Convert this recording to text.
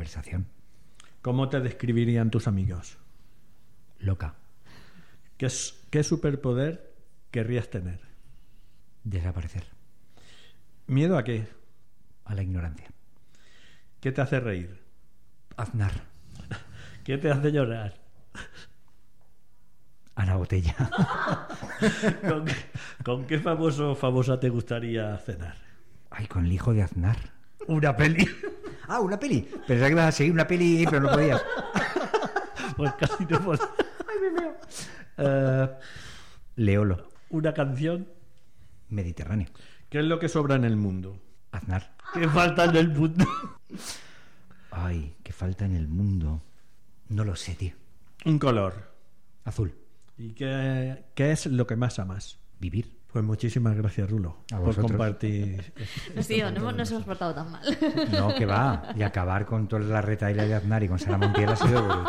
conversación. ¿Cómo te describirían tus amigos? Loca. ¿Qué superpoder querrías tener? Desaparecer. ¿Miedo a qué? A la ignorancia. ¿Qué te hace reír? Aznar. ¿Qué te hace llorar? Ana Botella. ¿Con qué famoso o famosa te gustaría cenar? Ay, con el hijo de Aznar. Una peli. Ah, una peli. Pensaba que ibas a seguir una peli, pero no podías. Pues casi te puedo. Ay, me veo. Leolo. Una canción. Mediterráneo. ¿Qué es lo que sobra en el mundo? Aznar. ¿Qué falta en el mundo? Ay, ¿qué falta en el mundo? No lo sé, tío. Un color. Azul. ¿Y qué es lo que más amas? Vivir. Pues muchísimas gracias, Rulo, A por vosotros. compartir. Tío, no nos hemos portado tan mal. No, que va. Y acabar con toda la retaíla de Aznar y con Sara Montiel ha sido